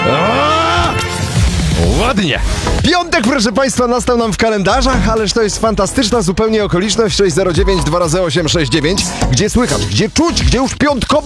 Ładnie. Piątek, proszę Państwa, nastał nam w kalendarzach, ależ to jest fantastyczna zupełnie okoliczność. 609 2 razy 869, gdzie słychać, gdzie czuć, gdzie już piątkowy